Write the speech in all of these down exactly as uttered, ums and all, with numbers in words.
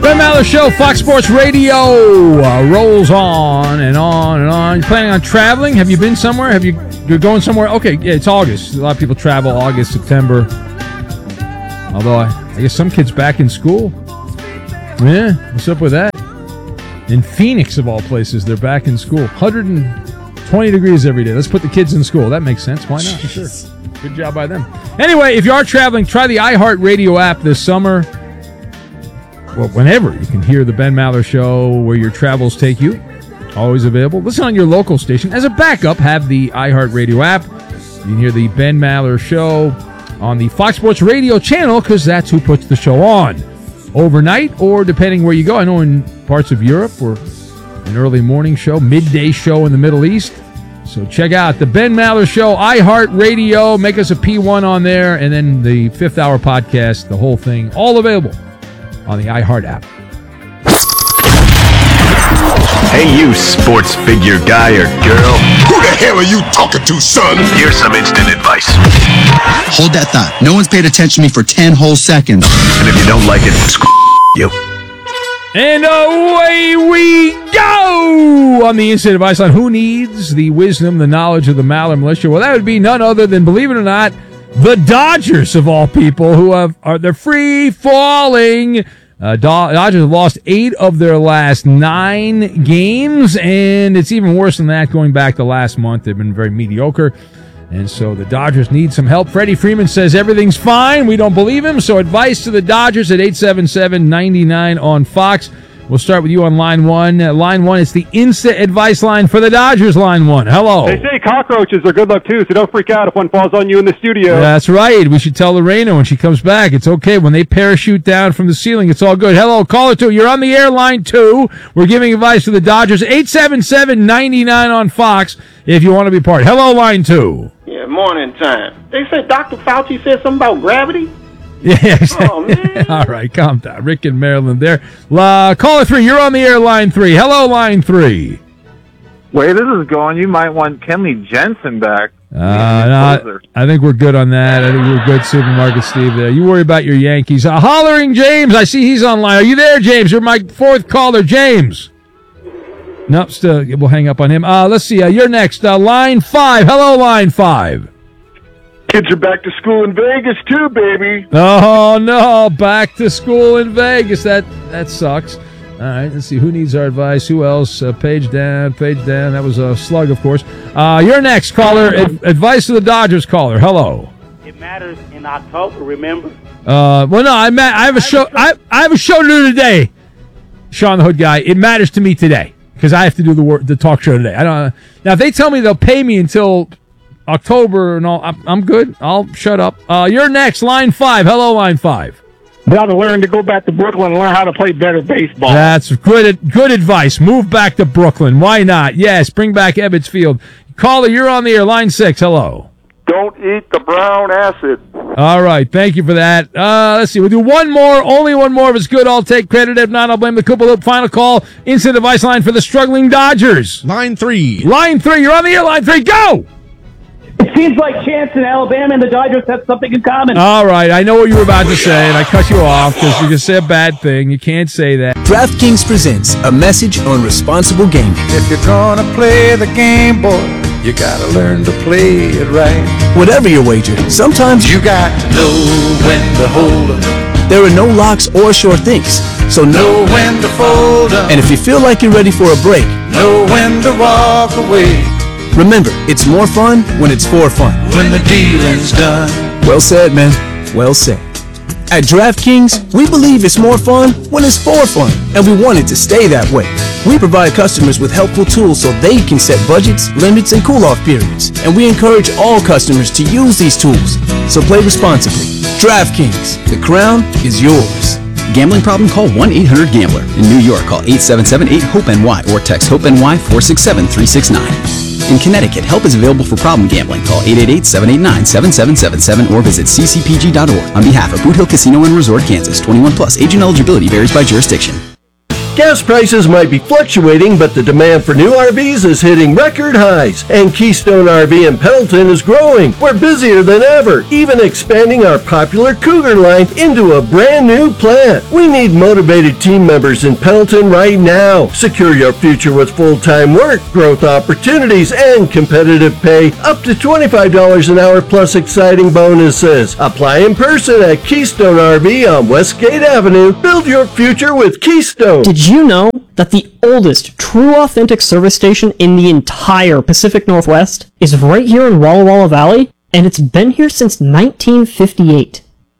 Ben Maller Show, Fox Sports Radio uh, rolls on and on and on. You planning on traveling? Have you been somewhere? Have you? You're going somewhere? Okay, yeah, it's August. A lot of people travel August, September. Although I, I guess some kids back in school. Yeah, what's up with that? In Phoenix, of all places, they're back in school. one hundred twenty degrees every day. Let's put the kids in school. That makes sense. Why not? Sure. Good job by them. Anyway, if you are traveling, try the iHeartRadio app this summer. Well, whenever you can hear the Ben Maller Show where your travels take you. Always available. Listen on your local station. As a backup, have the iHeartRadio app. You can hear the Ben Maller Show on the Fox Sports Radio channel because that's who puts the show on. Overnight or depending where you go. I know in parts of Europe we're an early morning show, midday show in the Middle East. So check out the Ben Maller Show, iHeartRadio. Make us a P one on there. And then the fifth hour podcast, the whole thing, all available on the iHeart app. Hey, you sports figure guy or girl. Who the hell are you talking to, son? Here's some instant advice. Hold that thought. No one's paid attention to me for ten whole seconds. And if you don't like it, screw you. And away we go on the instant advice on who needs the wisdom, the knowledge of the Maller Militia. Well, that would be none other than, believe it or not, the Dodgers, of all people, who have are they're free falling. Uh, Dodgers have lost eight of their last nine games, and it's even worse than that going back to last month. They've been very mediocre, and so the Dodgers need some help. Freddie Freeman says everything's fine. We don't believe him, so advice to the Dodgers at eight seven seven, nine nine on Fox. We'll start with you on line one. Uh, line one, it's the Insta advice line for the Dodgers, line one. Hello. They say cockroaches are good luck, too, so don't freak out if one falls on you in the studio. That's right. We should tell Lorena when she comes back. It's okay. When they parachute down from the ceiling, it's all good. Hello, caller two. You're on the air, line two. We're giving advice to the Dodgers. eight seven seven, nine nine on Fox if you want to be part. Hello, line two. Yeah, morning time. They said Doctor Fauci said something about gravity. Yeah, oh, man. All right, calm down. Rick in Maryland there. Uh, caller three, you're on the air, line three. Hello, line three. Way this is going, you might want Kenley Jensen back. Uh, no, I think we're good on that. I think we're good, Supermarket Steve there. You worry about your Yankees. Uh, hollering James, I see he's online. Are you there, James? You're my fourth caller, James. Nope, still, we'll hang up on him. Uh, let's see, uh, you're next. Uh, line five. Hello, line five. Kids are back to school in Vegas, too, baby. Oh, no, back to school in Vegas. That that sucks. All right, let's see. Who needs our advice? Who else? Uh, page down, page down. That was a slug, of course. Uh, you're next, caller. Ad- advice to the Dodgers, caller. Hello. It matters in October, remember? Uh, well, no, I, ma- I have a show. I, I have a show to do today, Sean the Hood guy. It matters to me today because I have to do the work, the talk show today. I don't. Now, if they tell me they'll pay me until October and all, I'm, I'm good. I'll shut up. Uh, you're next, line five. Hello, line five. Got to learn to go back to Brooklyn and learn how to play better baseball. That's good good advice. Move back to Brooklyn. Why not? Yes, bring back Ebbets Field. Caller, you're on the air. Line six. Hello. Don't eat the brown acid. All right. Thank you for that. Uh, let's see. We'll do one more. Only one more. If it's good, I'll take credit. If not, I'll blame the Koopa Loop. Final call. Instant advice line for the struggling Dodgers. Line three. Line three. You're on the air. Line three. Go! It seems like Chance and Alabama and the Dodgers have something in common. All right, I know what you were about to say, and I cut you off because you can say a bad thing. You can't say that. DraftKings presents a message on responsible gaming. If you're gonna play the game, boy, you gotta learn to play it right. Whatever your wager, sometimes you got to know when to hold 'em. There are no locks or sure things, so know when to fold 'em. And if you feel like you're ready for a break, know when to walk away. Remember, it's more fun when it's for fun. When the dealing's done. Well said, man. Well said. At DraftKings, we believe it's more fun when it's for fun, and we want it to stay that way. We provide customers with helpful tools so they can set budgets, limits, and cool-off periods, and we encourage all customers to use these tools. So play responsibly. DraftKings, the crown is yours. Gambling problem? Call one eight hundred gambler. In New York, call eight seven seven eight hope N Y or text HOPE-NY four six seven three six nine. In Connecticut, help is available for problem gambling. Call eight eight eight, seven eight nine, seven seven seven seven or visit c c p g dot org. On behalf of Boot Hill Casino and Resort, Kansas, twenty-one plus, age and eligibility varies by jurisdiction. Gas prices might be fluctuating, but the demand for new R Vs is hitting record highs. And Keystone R V in Pendleton is growing. We're busier than ever, even expanding our popular Cougar line into a brand new plant. We need motivated team members in Pendleton right now. Secure your future with full-time work, growth opportunities, and competitive pay. Up to twenty-five dollars an hour plus exciting bonuses. Apply in person at Keystone R V on Westgate Avenue. Build your future with Keystone. Did you know that the oldest true authentic service station in the entire Pacific Northwest is right here in Walla Walla Valley? And it's been here since nineteen fifty-eight.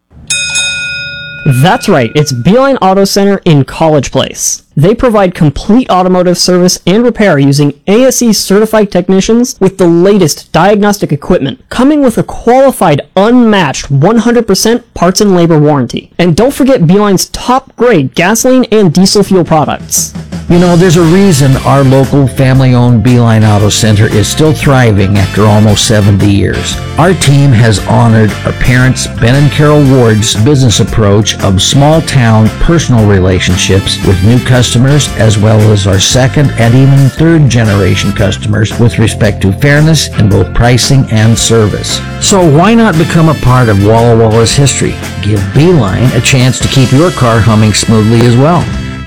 That's right, it's Beeline Auto Center in College Place. They provide complete automotive service and repair using A S E certified technicians with the latest diagnostic equipment, coming with a qualified, unmatched one hundred percent parts and labor warranty. And don't forget Beeline's top-grade gasoline and diesel fuel products. You know, there's a reason our local family-owned Beeline Auto Center is still thriving after almost seventy years. Our team has honored our parents, Ben and Carol Ward's business approach of small-town personal relationships with new customers, as well as our second and even third-generation customers with respect to fairness in both pricing and service. So why not become a part of Walla Walla's history? Give Beeline a chance to keep your car humming smoothly as well.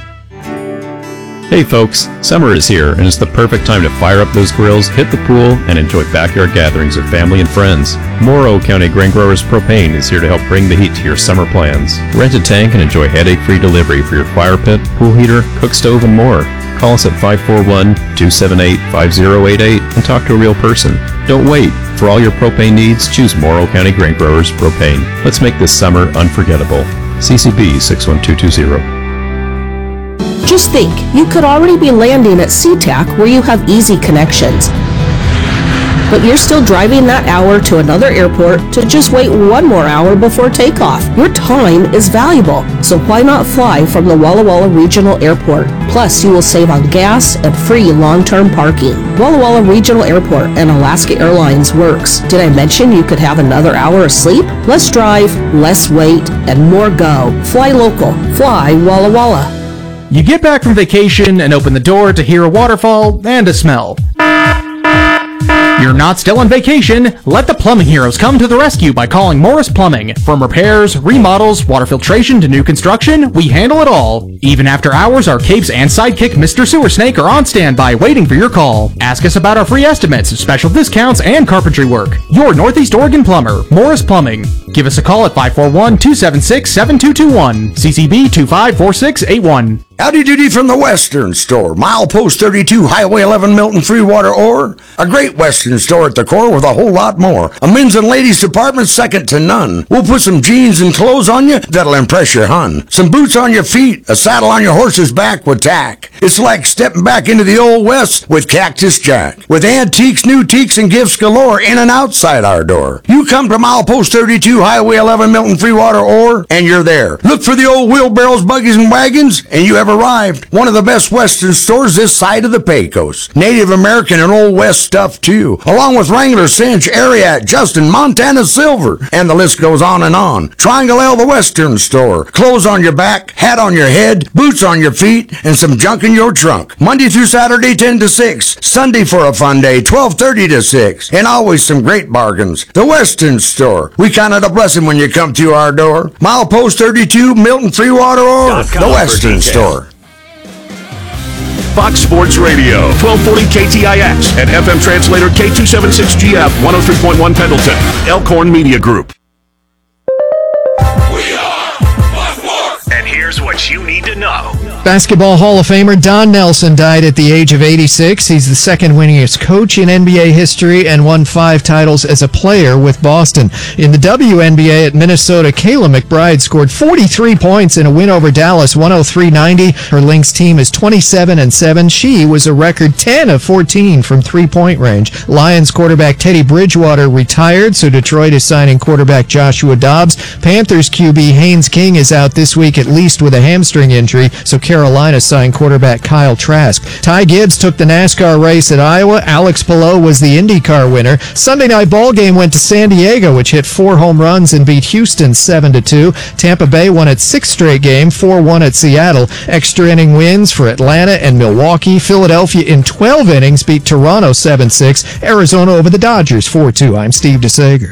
Hey folks, summer is here and it's the perfect time to fire up those grills, hit the pool, and enjoy backyard gatherings with family and friends. Morrow County Grain Growers Propane is here to help bring the heat to your summer plans. Rent a tank and enjoy headache-free delivery for your fire pit, pool heater, cook stove, and more. Call us at five four one, two seven eight, five zero eight eight and talk to a real person. Don't wait. For all your propane needs, choose Morrow County Grain Growers Propane. Let's make this summer unforgettable. C C B six one two two zero. Just think, you could already be landing at SeaTac where you have easy connections. But you're still driving that hour to another airport to just wait one more hour before takeoff. Your time is valuable, so why not fly from the Walla Walla Regional Airport? Plus, you will save on gas and free long-term parking. Walla Walla Regional Airport and Alaska Airlines works. Did I mention you could have another hour of sleep? Less drive, less wait, and more go. Fly local. Fly Walla Walla. You get back from vacation and open the door to hear a waterfall and a smell. You're not still on vacation. Let the plumbing heroes come to the rescue by calling Morris Plumbing. From repairs, remodels, water filtration to new construction, we handle it all. Even after hours, our capes and sidekick Mister Sewer Snake are on standby waiting for your call. Ask us about our free estimates, special discounts, and carpentry work. Your Northeast Oregon plumber, Morris Plumbing. Give us a call at five four one, two seven six, seven two two one, C C B two five four six eight one. Howdy doody from the Western Store. Milepost thirty-two, Highway eleven, Milton, Freewater, Ore. A great Western store at the core with a whole lot more. A men's and ladies department second to none. We'll put some jeans and clothes on you that'll impress your hun. Some boots on your feet, a saddle on your horse's back with tack. It's like stepping back into the old West with Cactus Jack. With antiques, new teaks, and gifts galore in and outside our door. You come to Milepost thirty-two, Highway eleven, Milton, Freewater, Ore, and you're there. Look for the old wheelbarrows, buggies, and wagons, and you have arrived. One of the best Western stores this side of the Pecos. Native American and Old West stuff too, along with Wrangler, Cinch, Ariat, Justin, Montana Silver, and the list goes on and on. Triangle L, the Western Store. Clothes on your back, hat on your head, boots on your feet, and some junk in your trunk. Monday through Saturday, ten to six. Sunday for a fun day, twelve thirty to six. And always some great bargains. The Western Store. We count it a blessing when you come to our door. Milepost thirty-two, Milton, Freewater, or the Western Store. Fox Sports Radio, twelve forty K T I X, and F M translator K two seventy-six G F, one oh three point one Pendleton, Elkhorn Media Group. We are Buckmore. And here's what you need to know. Basketball Hall of Famer Don Nelson died at the age of eighty-six. He's the second winningest coach in N B A history and won five titles as a player with Boston. In the W N B A at Minnesota, Kayla McBride scored forty-three points in a win over Dallas, one oh three ninety. Her Lynx team is twenty-seven and seven. She was a record ten of fourteen from three-point range. Lions quarterback Teddy Bridgewater retired, so Detroit is signing quarterback Joshua Dobbs. Panthers Q B Haynes King is out this week at least rest with a hamstring injury, so Carolina signed quarterback Kyle Trask. Ty Gibbs took the NASCAR race at Iowa. Alex Palou was the IndyCar winner. Sunday night ball game went to San Diego, which hit four home runs and beat Houston seven to two. Tampa Bay won its sixth straight game, four one at Seattle. Extra inning wins for Atlanta and Milwaukee. Philadelphia in twelve innings beat Toronto seven six. Arizona over the Dodgers four two. I'm Steve DeSager.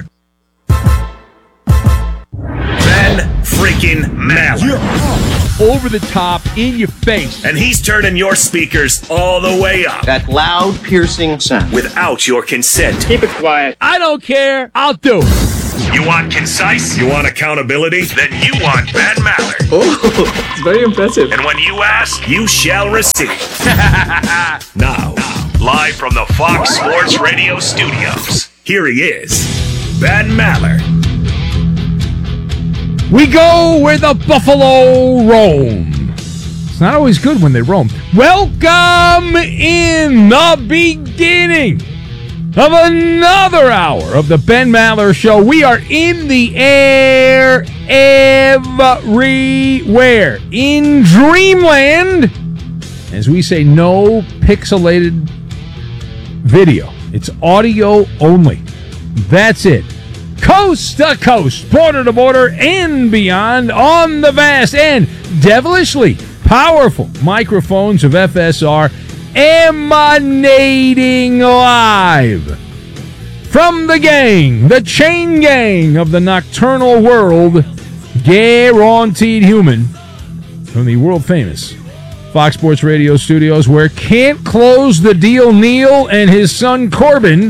Ben freaking Maller. Over the top, in your face. And he's turning your speakers all the way up. That loud, piercing sound. Without your consent. Keep it quiet. I don't care. I'll do it. You want concise? You want accountability? Then you want Ben Maller. Oh, it's very impressive. And when you ask, you shall receive. Now, live from the Fox Sports Radio studios, here he is, Ben Maller. We go where the buffalo roam. It's not always good when they roam. Welcome in the beginning of another hour of the Ben Maller Show. We are in the air everywhere. In Dreamland, as we say, no pixelated video. It's audio only. That's it. Coast to coast, border to border, and beyond on the vast and devilishly powerful microphones of F S R, emanating live from the gang, the chain gang of the nocturnal world, guaranteed human, from the world famous Fox Sports Radio studios, where Can't Close the Deal Neil and his son Corbin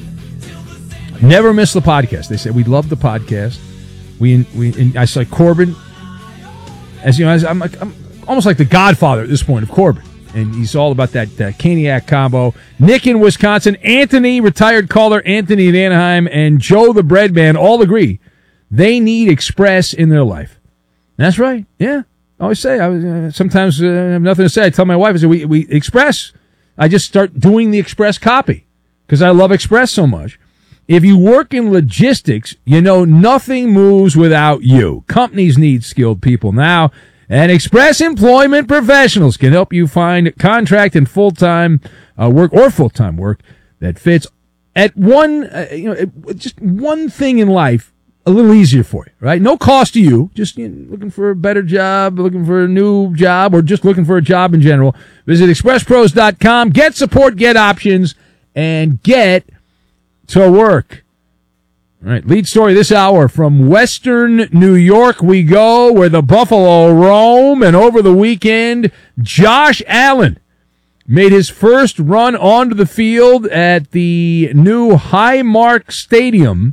never miss the podcast. They said we love the podcast. We we and I said Corbin, as you know, as I'm like I'm almost like the godfather at this point of Corbin, and he's all about that uh, Caniac combo. Nick in Wisconsin, Anthony, retired caller Anthony in Anaheim, and Joe the bread man all agree they need Express in their life. And that's right. Yeah, I always say I was uh, sometimes uh, I have nothing to say. I tell my wife, I say we we Express. I just start doing the Express copy because I love Express so much. If you work in logistics, you know nothing moves without you. Companies need skilled people now, and Express Employment Professionals can help you find contract and full-time uh, work or full-time work that fits at one, uh, you know, it, just one thing in life a little easier for you, right? No cost to you. Just you know, looking for a better job, looking for a new job, or just looking for a job in general. Visit express pros dot com. Get support, get options, and get to work. All right, lead story this hour from Western New York. We go where the buffalo roam, and over the weekend, Josh Allen made his first run onto the field at the new Highmark Stadium.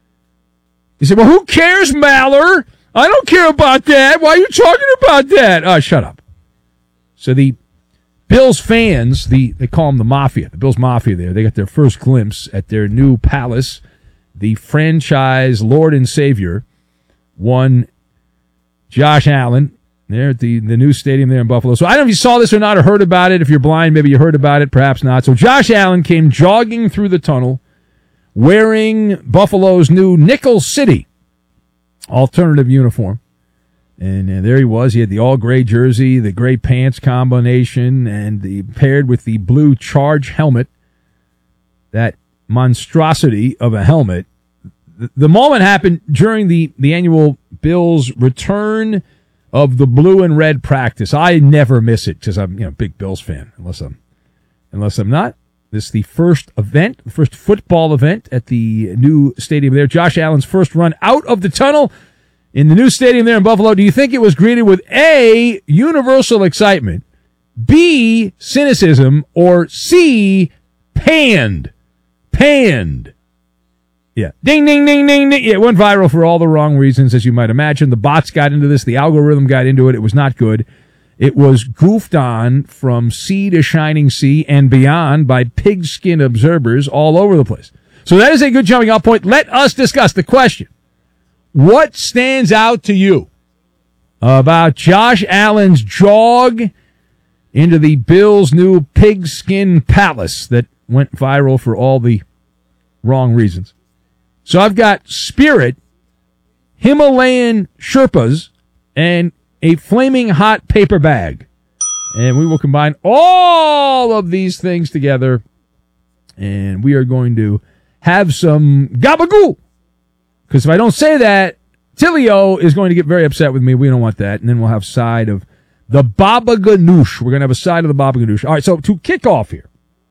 He said, well, who cares, Maller? I don't care about that. Why are you talking about that? Oh, shut up. So the Bills fans, the they call them the Mafia, the Bills Mafia there, they got their first glimpse at their new palace. The franchise Lord and Savior, one Josh Allen, there at the, the new stadium there in Buffalo. So I don't know if you saw this or not or heard about it. If you're blind, maybe you heard about it, perhaps not. So Josh Allen came jogging through the tunnel wearing Buffalo's new Nickel City alternative uniform. And uh, there he was. He had the all-gray jersey, the gray pants combination, and the paired with the blue Charge helmet. That monstrosity of a helmet. The, the moment happened during the, the annual Bills return of the blue and red practice. I never miss it because I'm you know a big Bills fan, unless I'm unless I'm not. This is the first event, the first football event at the new stadium there. Josh Allen's first run out of the tunnel in the new stadium there in Buffalo. Do you think it was greeted with A, universal excitement, B, cynicism, or C, panned? Panned. Yeah. Ding, ding, ding, ding, ding. It went viral for all the wrong reasons, as you might imagine. The bots got into this. The algorithm got into it. It was not good. It was goofed on from sea to shining sea and beyond by pigskin observers all over the place. So that is a good jumping off point. Let us discuss the question. What stands out to you about Josh Allen's jog into the Bills' new pigskin palace that went viral for all the wrong reasons? So I've got Spirit, Himalayan Sherpas, and a flaming hot paper bag. And we will combine all of these things together, and we are going to have some gabagoo. Because if I don't say that, Tilio is going to get very upset with me. We don't want that. And then we'll have side of the baba ganoush. We're going to have a side of the baba ganoush. All right, so to kick off here,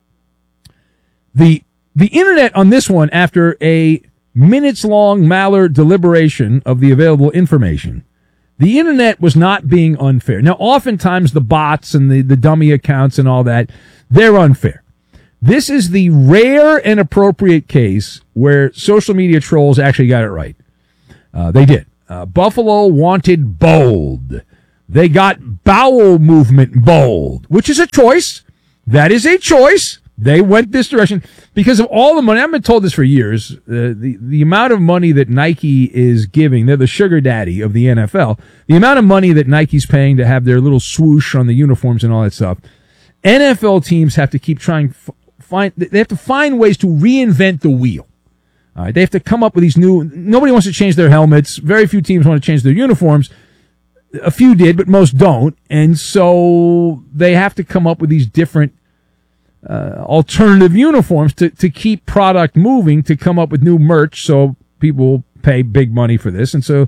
the the internet on this one, after a minutes-long Mallard deliberation of the available information, the internet was not being unfair. Now, oftentimes the bots and the, the dummy accounts and all that, they're unfair. This is the rare and appropriate case where social media trolls actually got it right. Uh, they did. Uh, Buffalo wanted bold. They got bowel movement bold, which is a choice. That is a choice. They went this direction because of all the money. I've been told this for years. Uh, the, the amount of money that Nike is giving, they're the sugar daddy of the N F L. The amount of money that Nike's paying to have their little swoosh on the uniforms and all that stuff. N F L teams have to keep trying, f- find, they have to find ways to reinvent the wheel. All right, they have to come up with these new, nobody wants to change their helmets. Very few teams want to change their uniforms. A few did, but most don't. And so they have to come up with these different uh, alternative uniforms to, to keep product moving, to come up with new merch so people pay big money for this. And so,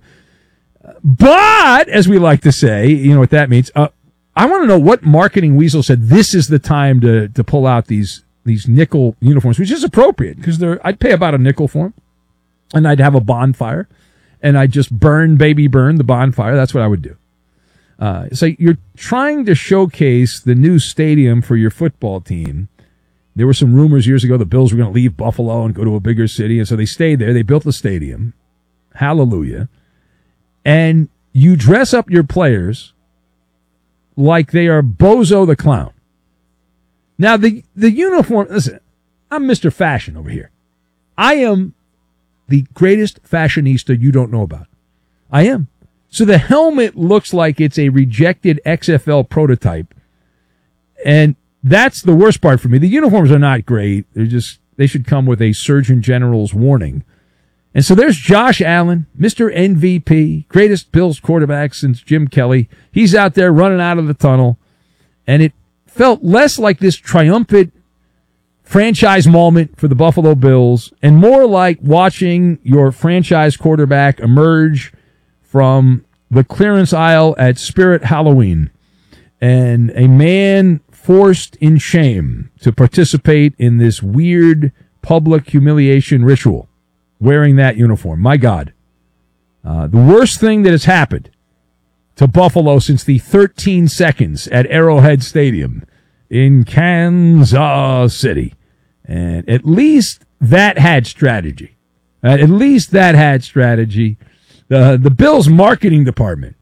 but as we like to say, you know what that means. Uh, I want to know what marketing weasel said this is the time to, to pull out these these nickel uniforms, which is appropriate because they're, I'd pay about a nickel for them, and I'd have a bonfire, and I'd just burn, baby burn the bonfire. That's what I would do. Uh, so you're trying to showcase the new stadium for your football team. There were some rumors years ago the Bills were going to leave Buffalo and go to a bigger city, and so they stayed there. They built the stadium. Hallelujah. And you dress up your players like they are Bozo the Clown. Now, the, the uniform, listen, I'm Mister Fashion over here. I am the greatest fashionista you don't know about. I am. So the helmet looks like it's a rejected X F L prototype. And that's the worst part for me. The uniforms are not great. They're just, they should come with a Surgeon General's warning. And so there's Josh Allen, Mister N V P, greatest Bills quarterback since Jim Kelly. He's out there running out of the tunnel. And it felt less like this triumphant franchise moment for the Buffalo Bills and more like watching your franchise quarterback emerge from the clearance aisle at Spirit Halloween, and a man forced in shame to participate in this weird public humiliation ritual, wearing that uniform. My God. Uh, the worst thing that has happened to Buffalo since the thirteen seconds at Arrowhead Stadium in Kansas City. And at least that had strategy. Uh, at least that had strategy. The the Bills marketing department,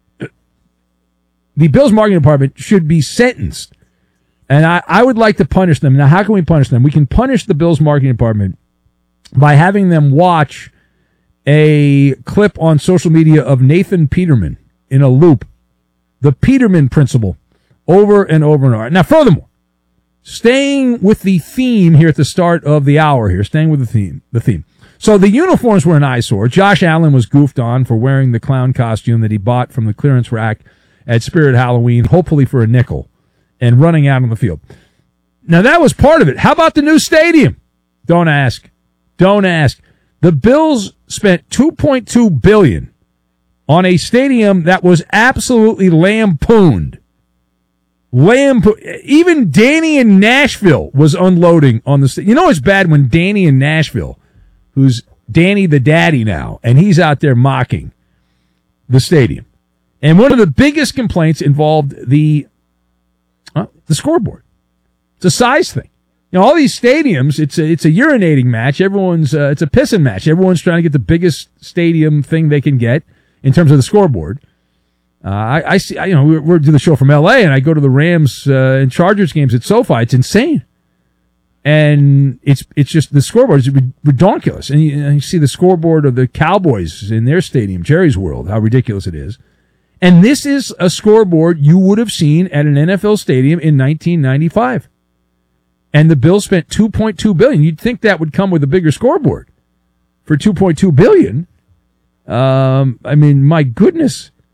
the Bills marketing department should be sentenced. And I, I would like to punish them. Now, how can we punish them? We can punish the Bills marketing department by having them watch a clip on social media of Nathan Peterman in a loop. The Peterman principle over and over and over. Now, furthermore, staying with the theme here at the start of the hour here, staying with the theme, the theme. So the uniforms were an eyesore. Josh Allen was goofed on for wearing the clown costume that he bought from the clearance rack at Spirit Halloween, hopefully for a nickel, and running out on the field. Now, that was part of it. How about the new stadium? Don't ask. Don't ask. The Bills spent two point two billion dollars on a stadium that was absolutely lampooned. Lampo- Even Danny in Nashville was unloading on the stadium. You know it's bad when Danny in Nashville, who's Danny the daddy now, and he's out there mocking the stadium. And one of the biggest complaints involved the uh, the scoreboard. It's a size thing. You know, all these stadiums, it's a, it's a urinating match. Everyone's uh, it's a pissing match. Everyone's trying to get the biggest stadium thing they can get in terms of the scoreboard. Uh, I, I see. I, you know, we're, we're doing the show from L A, and I go to the Rams uh, and Chargers games at SoFi. It's insane. And it's it's just the scoreboard is ridiculous. And you, and you see the scoreboard of the Cowboys in their stadium, Jerry's World, how ridiculous it is. And this is a scoreboard you would have seen at an N F L stadium in nineteen ninety-five. And the Bills spent two point two billion dollars. You'd think that would come with a bigger scoreboard for two point two billion dollars. Um, I mean, my goodness.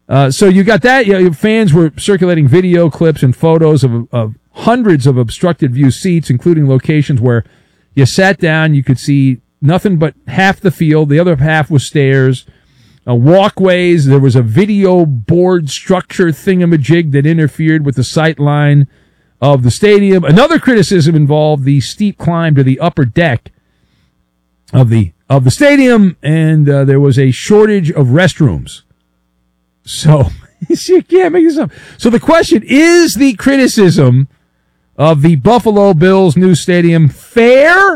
Uh, so you got that. You know, fans were circulating video clips and photos of, of hundreds of obstructed view seats, including locations where you sat down, you could see nothing but half the field. The other half was stairs, uh, walkways. There was a video board structure thingamajig that interfered with the sight line of the stadium. Another criticism involved the steep climb to the upper deck of the of the stadium, and uh, there was a shortage of restrooms. So you can't make this up. So the question is: the criticism of the Buffalo Bills' new stadium fair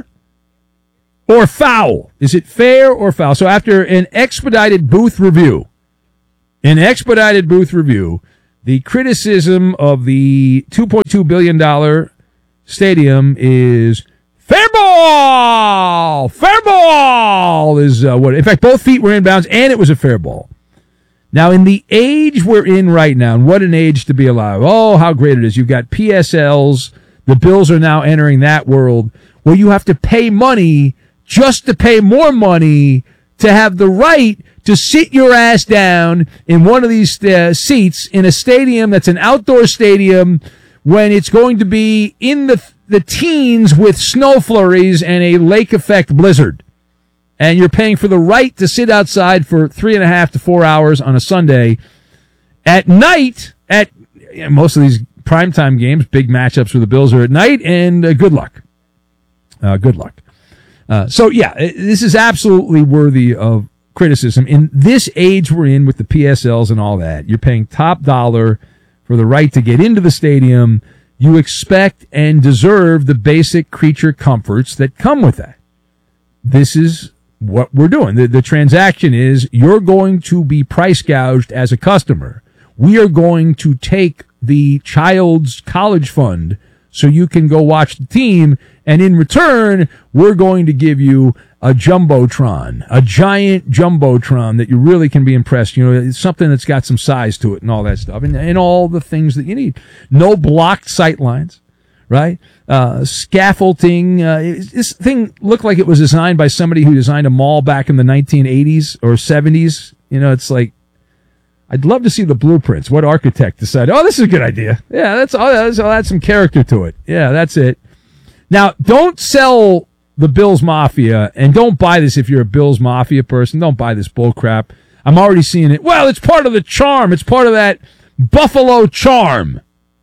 or foul? Is it fair or foul? So after an expedited booth review, an expedited booth review, the criticism of the two point two billion dollars stadium is fair ball. Fair ball is uh, what. In fact, both feet were in bounds, and it was a fair ball. Now, in the age we're in right now, and what an age to be alive. Oh, how great it is. You've got P S Ls. The Bills are now entering that world where you have to pay money just to pay more money to have the right to sit your ass down in one of these uh, seats in a stadium that's an outdoor stadium when it's going to be in the, the teens with snow flurries and a lake effect blizzard. And you're paying for the right to sit outside for three and a half to four hours on a Sunday. At night, at you know, most of these primetime games, big matchups for the Bills are at night, and uh, good luck. Uh, good luck. Uh, so, yeah, this is absolutely worthy of criticism. In this age we're in with the P S Ls and all that, you're paying top dollar for the right to get into the stadium. You expect and deserve the basic creature comforts that come with that. This is what we're doing. The, the transaction is you're going to be price gouged as a customer. We are going to take the child's college fund so you can go watch the team, and in return, we're going to give you a jumbotron, a giant jumbotron that you really can be impressed. You know, it's something that's got some size to it and all that stuff, and, and all the things that you need. No blocked sight lines. Right? Uh, scaffolding. Uh, this thing looked like it was designed by somebody who designed a mall back in the nineteen eighties or seventies. You know, it's like, I'd love to see the blueprints. What architect decided, oh, this is a good idea. Yeah, that's all. That's, I'll add some character to it. Yeah, that's it. Now, don't sell the Bills Mafia, and don't buy this if you're a Bills Mafia person. Don't buy this bull crap. I'm already seeing it. Well, it's part of the charm. It's part of that Buffalo charm.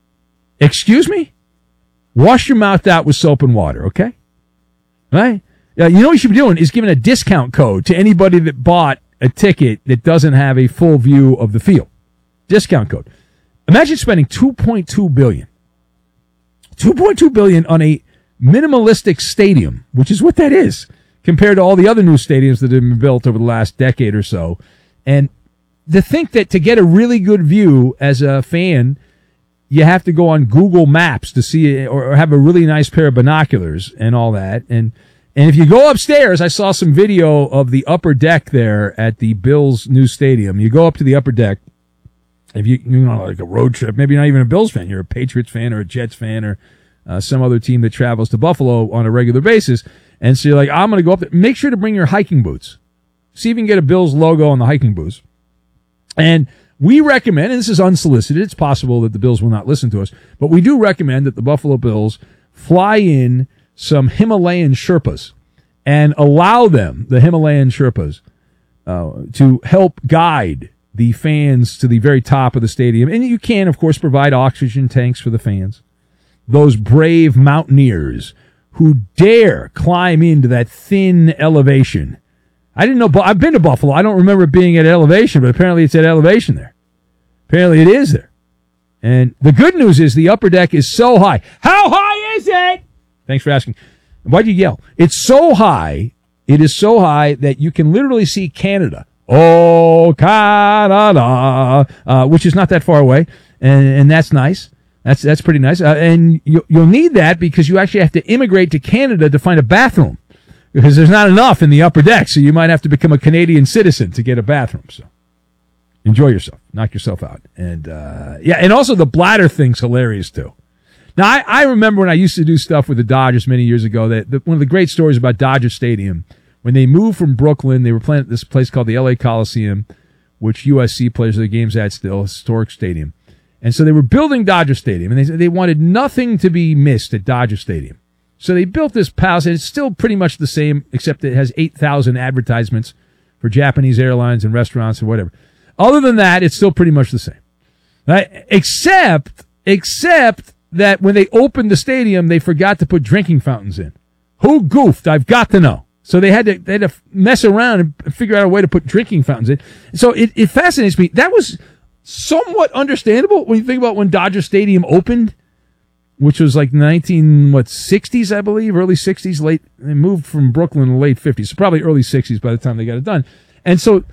Excuse me? Wash your mouth out with soap and water, okay? Right? Uh, you know what you should be doing is giving a discount code to anybody that bought a ticket that doesn't have a full view of the field. Discount code. Imagine spending two point two billion dollars. two point two billion dollars on a minimalistic stadium, which is what that is, compared to all the other new stadiums that have been built over the last decade or so. And to think that to get a really good view as a fan, you have to go on Google Maps to see it, or have a really nice pair of binoculars and all that. And and if you go upstairs, I saw some video of the upper deck there at the Bills' new stadium. You go up to the upper deck. If you you know like a road trip, maybe not even a Bills fan, you're a Patriots fan or a Jets fan or uh, some other team that travels to Buffalo on a regular basis. And so you're like, I'm going to go up there. Make sure to bring your hiking boots. See if you can get a Bills logo on the hiking boots. And we recommend, and this is unsolicited, it's possible that the Bills will not listen to us, but we do recommend that the Buffalo Bills fly in some Himalayan Sherpas and allow them, the Himalayan Sherpas, uh, to help guide the fans to the very top of the stadium. And you can, of course, provide oxygen tanks for the fans. Those brave mountaineers who dare climb into that thin elevation. I didn't know, I've been to Buffalo. I don't remember it being at elevation, but apparently it's at elevation there. Apparently it is there. And the good news is the upper deck is so high. How high is it? Thanks for asking. Why'd you yell? It's so high, it is so high that you can literally see Canada. Oh, Canada, uh, which is not that far away. And, and that's nice. That's that's pretty nice. Uh, and you, you'll need that because you actually have to immigrate to Canada to find a bathroom. Because there's not enough in the upper deck, so you might have to become a Canadian citizen to get a bathroom. So enjoy yourself. Knock yourself out. And, uh, yeah, and also the bladder thing's hilarious, too. Now, I, I remember when I used to do stuff with the Dodgers many years ago, that the, one of the great stories about Dodger Stadium, when they moved from Brooklyn, they were playing at this place called the L A Coliseum, which U S C plays their games at still, historic stadium. And so they were building Dodger Stadium, and they they wanted nothing to be missed at Dodger Stadium. So they built this palace, and it's still pretty much the same, except it has eight thousand advertisements for Japanese airlines and restaurants and whatever. Other than that, it's still pretty much the same. Right? Except, except that when they opened the stadium, they forgot to put drinking fountains in. Who goofed? I've got to know. So they had to they had to mess around and figure out a way to put drinking fountains in. So it, it fascinates me. That was somewhat understandable when you think about when Dodger Stadium opened, which was like nineteen what sixties, I believe, early sixties, late. They moved from Brooklyn in the late fifties, so probably early sixties by the time they got it done. And so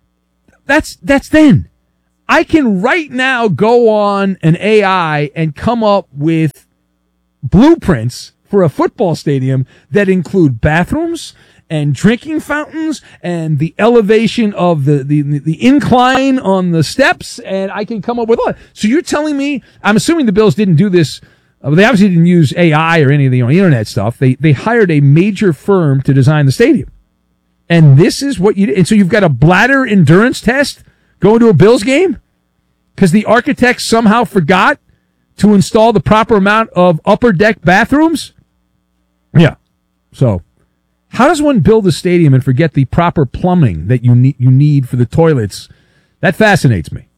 that's that's then. I can right now go on an A I and come up with blueprints for a football stadium that include bathrooms and drinking fountains and the elevation of the, the, the incline on the steps, and I can come up with all that. So you're telling me, I'm assuming the Bills didn't do this, uh, they obviously didn't use A I or any of the you know, internet stuff. They they hired a major firm to design the stadium. And this is what you did. And so you've got a bladder endurance test going to a Bills game? Because the architect somehow forgot to install the proper amount of upper deck bathrooms? Yeah. So, how does one build a stadium and forget the proper plumbing that you need you need for the toilets? That fascinates me.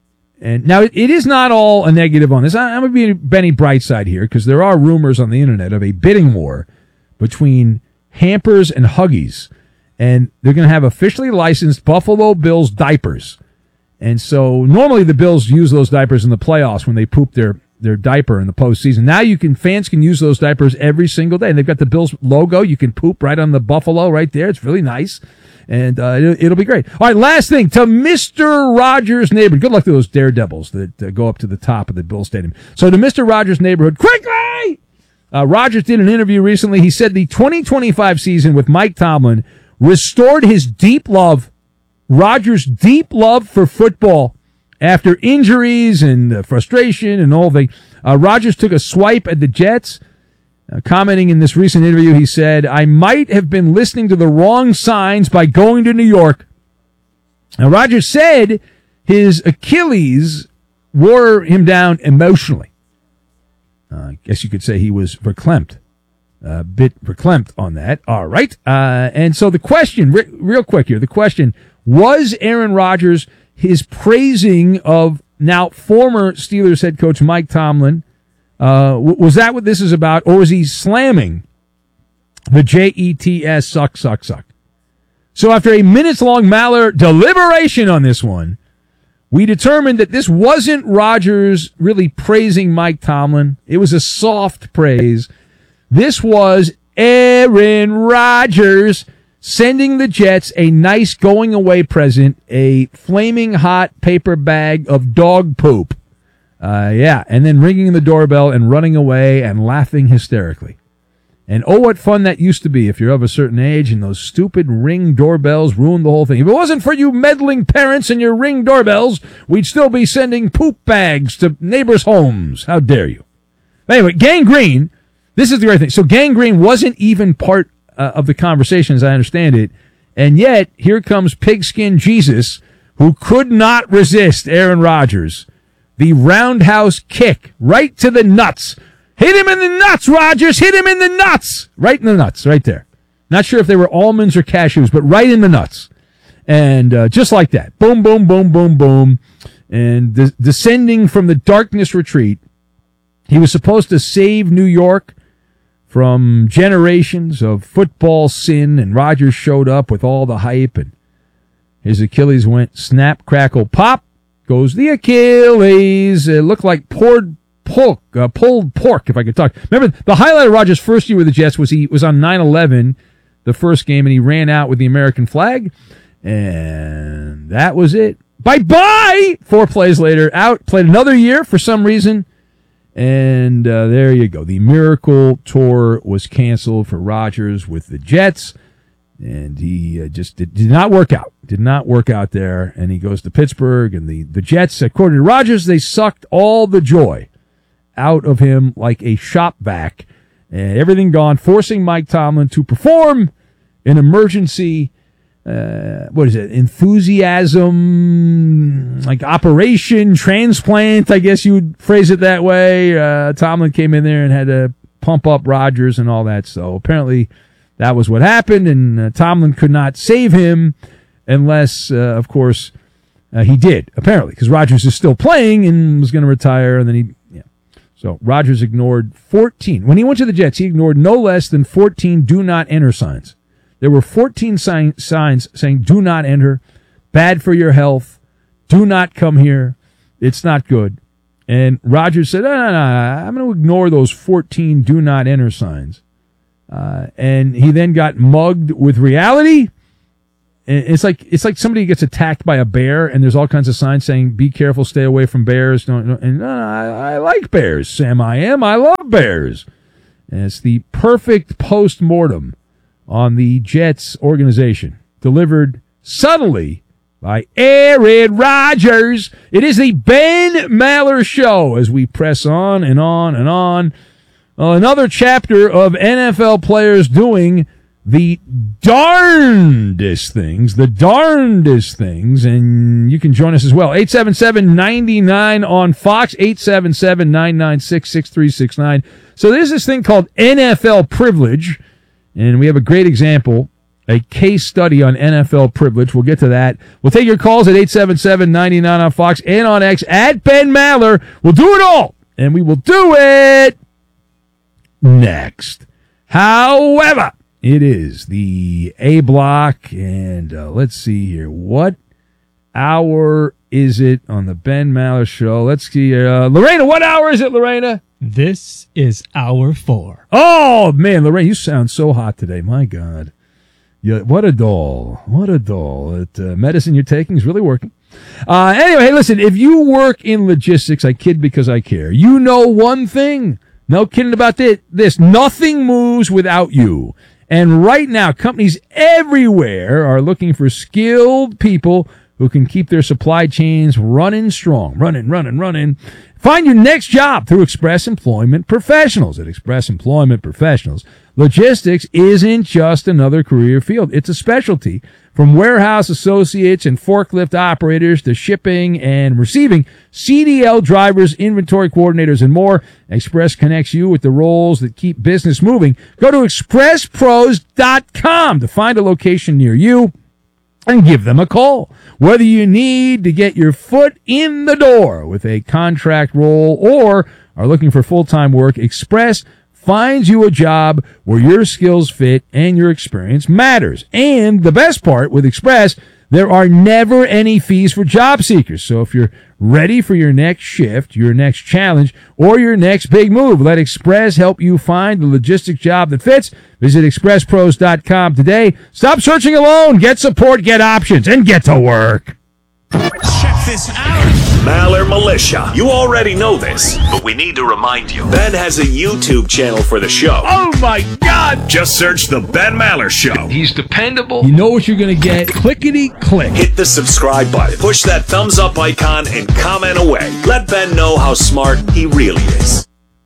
And now it, it is not all a negative on this. I, I'm going to be Benny Brightside here because there are rumors on the internet of a bidding war between Hampers and Huggies, and they're going to have officially licensed Buffalo Bills diapers. And so normally the Bills use those diapers in the playoffs when they poop their their diaper in the postseason. Now you can fans can use those diapers every single day. And they've got the Bills logo. You can poop right on the Buffalo right there. It's really nice. And uh, it, it'll be great. All right, last thing. To Mister Rogers' neighborhood. Good luck to those daredevils that uh, go up to the top of the Bill Stadium. So to Mister Rogers' neighborhood, quickly! Uh, Rogers did an interview recently. He said the twenty twenty-five season with Mike Tomlin restored his deep love, Rogers' deep love for football. After injuries and uh, frustration and all the, uh, Rogers took a swipe at the Jets. Uh, commenting in this recent interview, he said, I might have been listening to the wrong signs by going to New York. Now, Rogers said his Achilles wore him down emotionally. Uh, I guess you could say he was verklempt. A bit verklempt on that. All right. Uh, and so the question, re- real quick here, the question, was Aaron Rodgers his praising of now former Steelers head coach Mike Tomlin, uh, was that what this is about, or was he slamming the J E T S suck, suck, suck? So after a minutes-long Maller deliberation on this one, we determined that this wasn't Rodgers really praising Mike Tomlin. It was a soft praise. This was Aaron Rodgers sending the Jets a nice going-away present, a flaming hot paper bag of dog poop. Uh, yeah, and then ringing the doorbell and running away and laughing hysterically. And oh, what fun that used to be if you're of a certain age, and those stupid Ring doorbells ruined the whole thing. If it wasn't for you meddling parents and your Ring doorbells, we'd still be sending poop bags to neighbors' homes. How dare you? Anyway, Gang Green, this is the great thing. So Gang Green wasn't even part Uh, of the conversation, as I understand it. And yet, here comes Pigskin Jesus, who could not resist Aaron Rodgers. The roundhouse kick right to the nuts. Hit him in the nuts, Rodgers! Hit him in the nuts! Right in the nuts, right there. Not sure if they were almonds or cashews, but right in the nuts. And uh, just like that. Boom, boom, boom, boom, boom. And de- descending from the darkness retreat, he was supposed to save New York from generations of football sin, and Rodgers showed up with all the hype, and his Achilles went snap, crackle, pop, goes the Achilles. It looked like poured pork, uh, pulled pork, if I could talk. Remember, the highlight of Rodgers' first year with the Jets was he was on nine eleven, the first game, and he ran out with the American flag, and that was it. Bye-bye! Four plays later, out, played another year for some reason. And uh, there you go. The Miracle Tour was canceled for Rodgers with the Jets, and he uh, just did, did not work out. Did not work out there, and he goes to Pittsburgh, and the, the Jets, according to Rodgers, they sucked all the joy out of him like a shop vac, and everything gone, forcing Mike Tomlin to perform an emergency uh, what is it? Enthusiasm, like operation transplant. I guess you would phrase it that way. Uh, Tomlin came in there and had to pump up Rodgers and all that. So apparently that was what happened, and uh, Tomlin could not save him unless, uh, of course, uh, he did, apparently, because Rodgers is still playing and was going to retire, and then he, yeah. So Rodgers ignored fourteen. When he went to the Jets, he ignored no less than fourteen do not enter signs. There were fourteen sign, signs saying do not enter, bad for your health, do not come here, it's not good. And Rodgers said, no, no, no, I'm going to ignore those fourteen do not enter signs. Uh, and he then got mugged with reality. It's like it's like somebody gets attacked by a bear, and there's all kinds of signs saying, be careful, stay away from bears. Don't, don't, and uh, I, I like bears, Sam I am. I love bears. And it's the perfect post-mortem on the Jets organization, delivered subtly by Aaron Rodgers. It is the Ben Maller Show as we press on and on and on. Uh, another chapter of N F L players doing the darndest things, the darndest things, and you can join us as well. eight seven seven, nine nine on Fox, eight seven seven, nine nine six, six three six nine. So there's this thing called N F L privilege, and we have a great example, a case study on N F L privilege. We'll get to that. We'll take your calls at eight seven seven, nine nine on Fox and on X at Ben Maller. We'll do it all, and we will do it next. However, it is the A block, and uh, let's see here. What hour is it on the Ben Maller Show? Let's see. Uh, Lorena, what hour is it, Lorena? This is hour four. Oh, man, Lorena, you sound so hot today. My God. Yeah, what a doll. What a doll. That uh, medicine you're taking is really working. Uh, anyway, hey, listen, if you work in logistics, I kid because I care. You know one thing. No kidding about this. Nothing moves without you. And right now, companies everywhere are looking for skilled people who can keep their supply chains running strong. Running, running, running. Find your next job through Express Employment Professionals. At Express Employment Professionals, logistics isn't just another career field. It's a specialty. From warehouse associates and forklift operators to shipping and receiving, C D L drivers, inventory coordinators, and more, Express connects you with the roles that keep business moving. Go to express pros dot com to find a location near you and give them a call. Whether you need to get your foot in the door with a contract role or are looking for full-time work, Express finds you a job where your skills fit and your experience matters. And the best part with Express, there are never any fees for job seekers. So if you're ready for your next shift, your next challenge, or your next big move, let Express help you find the logistics job that fits. Visit express pros dot com today. Stop searching alone. Get support, get options, and get to work. Check this out. Maller Militia. You already know this, but we need to remind you. Ben has a YouTube channel for the show. Oh my God! Just search The Ben Maller Show. He's dependable. You know what you're going to get. Clickety click. Hit the subscribe button. Push that thumbs up icon and comment away. Let Ben know how smart he really is.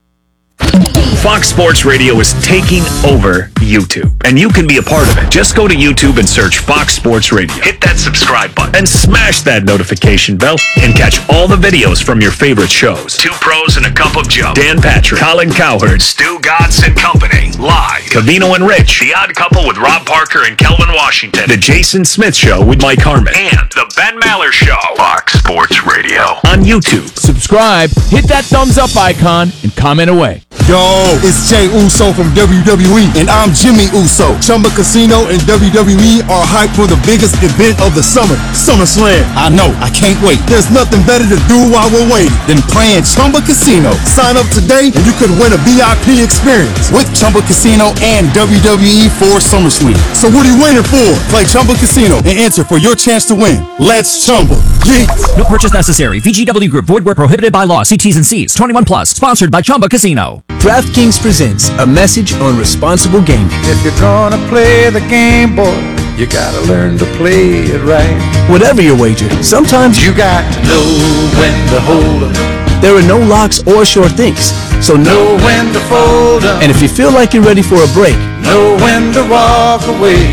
Fox Sports Radio is taking over YouTube, and you can be a part of it. Just go to YouTube and search Fox Sports Radio. Hit that subscribe button and smash that notification bell and catch all the videos from your favorite shows. Two Pros and a Cup of Joe, Dan Patrick, Colin Cowherd, Stu Godson Company, Live, Covino and Rich, The Odd Couple with Rob Parker and Kelvin Washington, The Jason Smith Show with Mike Harmon, and The Ben Maller Show. Fox Sports Radio on YouTube. Subscribe, hit that thumbs up icon, and comment away. Yo, it's Jay Uso from W W E, and I'm Jimmy Uso. Chumba Casino and W W E are hyped for the biggest event of the summer, SummerSlam. I know, I can't wait. There's nothing better to do while we're waiting than playing Chumba Casino. Sign up today and you could win a V I P experience with Chumba Casino and W W E for SummerSlam. So what are you waiting for? Play Chumba Casino and enter for your chance to win. Let's Chumba. Yeah. No purchase necessary. V G W Group. Void where prohibited by law. See T's and C's. twenty-one plus. Sponsored by Chumba Casino. DraftKings presents a message on responsible gaming. If you're gonna play the game, boy, you gotta learn to play it right. Whatever your wager, sometimes you got to know when to hold 'em. There are no locks or sure things, so know when to fold 'em. And if you feel like you're ready for a break, know when to walk away.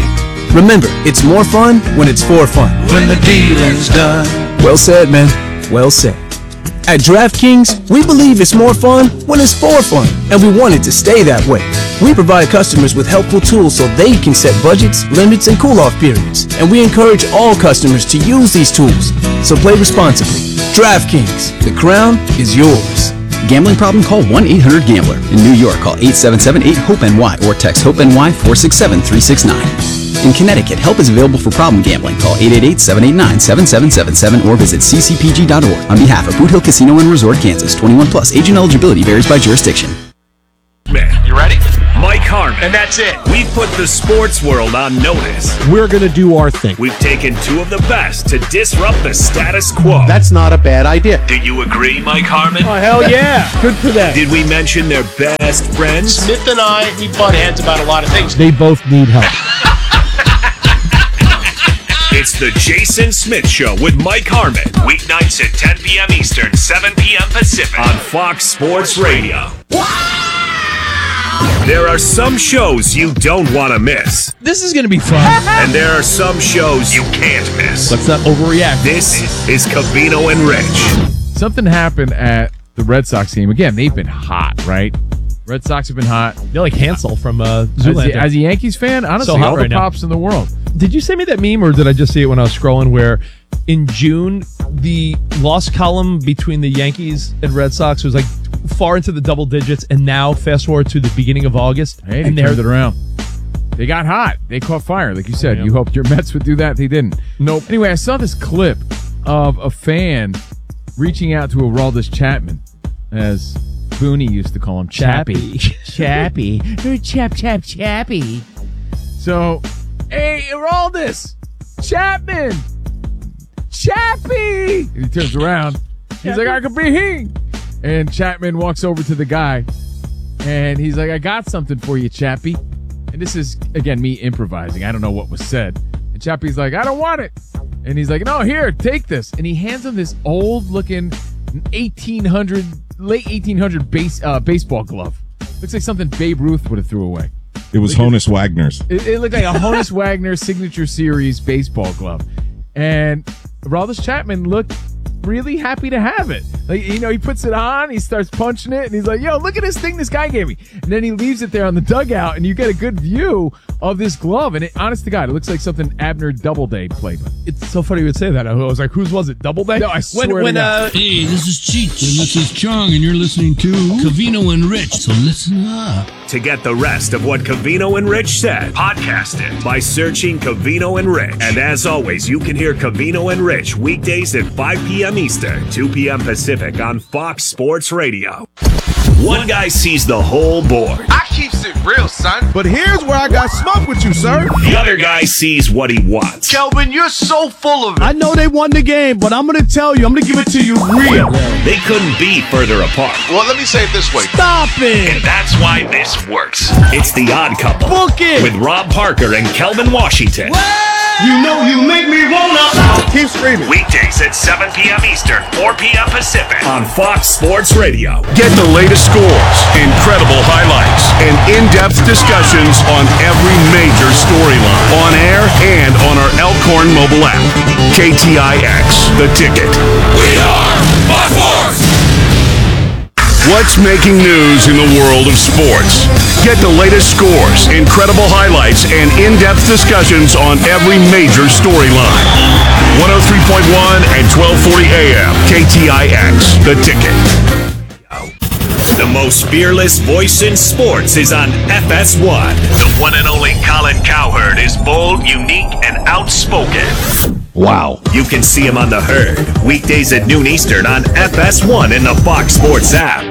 Remember, it's more fun when it's for fun. When the dealing's done. Well said, man. Well said. At DraftKings, we believe it's more fun when it's for fun, and we want it to stay that way. We provide customers with helpful tools so they can set budgets, limits, and cool-off periods, and we encourage all customers to use these tools. So play responsibly. DraftKings, the crown is yours. Gambling problem? Call one eight hundred gambler. In New York, call eight seven seven eight hope N Y or text hope N Y four six seven three six nine. In Connecticut, help is available for problem gambling. Call eight eight eight seven eight nine seven seven seven seven or visit c c p g dot org. On behalf of Boot Hill Casino and Resort, Kansas, twenty-one plus. Agent eligibility varies by jurisdiction. Man, you ready? Mike Harmon. And that's it. We've put the sports world on notice. We're going to do our thing. We've taken two of the best to disrupt the status quo. That's not a bad idea. Do you agree, Mike Harmon? Oh, hell yeah. Good for them. Did we mention their best friends? Smith and I, we butt heads about a lot of things. They both need help. It's the Jason Smith Show with Mike Harmon. Weeknights at ten p.m. Eastern, seven p.m. Pacific on Fox Sports Radio. There are some shows you don't want to miss. This is going to be fun. And there are some shows you can't miss. Let's not overreact. This is Covino and Rich. Something happened at the Red Sox game. Again, they've been hot, right? Red Sox have been hot. They're like Hansel from uh, As, Zoolander. a, as a Yankees fan, honestly, So hot all the right now. props in the world. Did you send me that meme, or did I just see it when I was scrolling, where in June, the loss column between the Yankees and Red Sox was like far into the double digits, and now fast forward to the beginning of August, Hey, and they they're turned it around. They got hot. They caught fire, like you said. Yeah. You hoped your Mets would do that. They didn't. Nope. Anyway, I saw this clip of a fan reaching out to Aroldis Chapman, as Booney used to call him, Chappy. Chappy. Chap, chap, Chappy. So, hey, Aroldis, Chapman, Chappy. And he turns around. He's like, I could be he. And Chapman walks over to the guy, and he's like, I got something for you, Chappy. And this is, again, me improvising. I don't know what was said. And Chappy's like, I don't want it. And he's like, no, here, take this. And he hands him this old-looking eighteen hundred, late eighteen hundred base, uh, baseball glove. Looks like something Babe Ruth would have threw away. It was Like Honus Wagner's. It, it looked like a Honus Wagner Signature Series baseball glove. And Aroldis Chapman looked really happy to have it. Like, you know, he puts it on, he starts punching it, and he's like, yo, look at this thing this guy gave me. And then he leaves it there on the dugout, and you get a good view of this glove. And it, honest to God, it looks like something Abner Doubleday played with. It's so funny you would say that. I was like, whose was it? Doubleday? No, I swear when, to when, God. uh, Hey, this is Cheech, and this is Chung, and you're listening to Covino and Rich, so listen up. To get the rest of what Covino and Rich said, podcast it by searching Covino and Rich. And as always, you can hear Covino and Rich weekdays at five p.m. Eastern, two p.m. Pacific on Fox Sports Radio. One guy sees the whole board. I keeps it real, son. But here's where I got smoke with you, sir. The other guy sees what he wants. Kelvin, you're so full of it. I know they won the game, but I'm going to tell you, I'm going to give it to you real. They couldn't be further apart. Well, let me say it this way. Stop it. And that's why this works. It's The Odd Couple. Book it. With Rob Parker and Kelvin Washington. You know you make me wanna. Keep screaming. Weekdays at seven p.m. Eastern, four p.m. Pacific on Fox Sports Radio. Get the latest scores, incredible highlights, and in-depth discussions on every major storyline. On air and on our Elkhorn mobile app. K T I X, The Ticket. We are Fox Sports! What's making news in the world of sports? Get the latest scores, incredible highlights, and in-depth discussions on every major storyline. one oh three point one and twelve forty A M. K T I X, The Ticket. The most fearless voice in sports is on F S one. The one and only Colin Cowherd is bold, unique, and outspoken. Wow. You can see him on The Herd, weekdays at noon Eastern on F S one in the Fox Sports app.